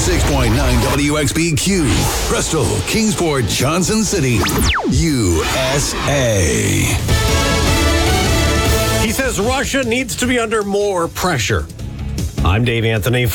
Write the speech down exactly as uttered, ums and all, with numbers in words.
ninety-six point nine W X B Q, Bristol, Kingsport, Johnson City, U S A. He says Russia needs to be under more pressure. I'm Dave Anthony.